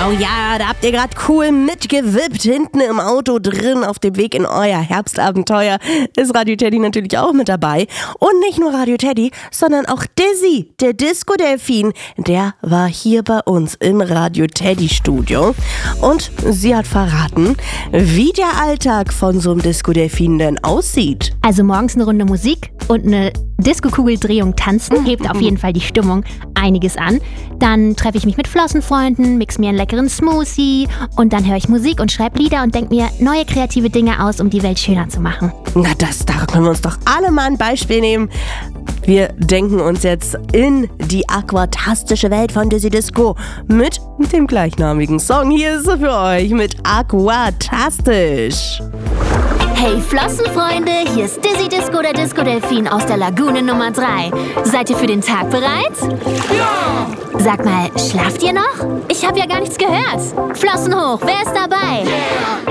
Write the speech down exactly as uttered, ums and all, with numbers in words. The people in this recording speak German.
Oh ja, da habt ihr gerade cool mitgewippt, hinten im Auto drin, auf dem Weg in euer Herbstabenteuer. Ist Radio Teddy natürlich auch mit dabei. Und nicht nur Radio Teddy, sondern auch Dizzy, der Disco-Delfin. Der war hier bei uns im Radio Teddy Studio. Und sie hat verraten, wie der Alltag von so einem Disco-Delfin denn aussieht. Also morgens eine Runde Musik und eine Disco-Kugeldrehung tanzen hebt auf jeden Fall die Stimmung einiges an. Dann treffe ich mich mit Flossenfreunden, mix mir einen leckeren Smoothie und dann höre ich Musik und schreibe Lieder und denke mir neue kreative Dinge aus, um die Welt schöner zu machen. Na, das, da können wir uns doch alle mal ein Beispiel nehmen. Wir denken uns jetzt in die aquatastische Welt von Dizzy Disco mit dem gleichnamigen Song. Hier ist sie für euch mit Aquatastisch. Hey Flossenfreunde, hier ist Dizzy Disco, der Disco-Delfin aus der Lagune Nummer drei. Seid ihr für den Tag bereit? Ja! Sag mal, schlaft ihr noch? Ich habe ja gar nichts gehört. Flossen hoch, wer ist dabei? Yeah!